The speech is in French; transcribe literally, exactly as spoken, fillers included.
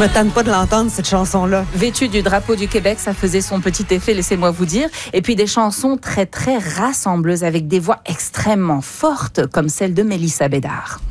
me tanne pas de l'entendre, cette chanson-là. Vêtue du drapeau du Québec, ça faisait son petit effet, laissez-moi vous dire. Et puis des chansons très très rassembleuses avec des voix extrêmement fortes comme celle de Mélissa Bédard.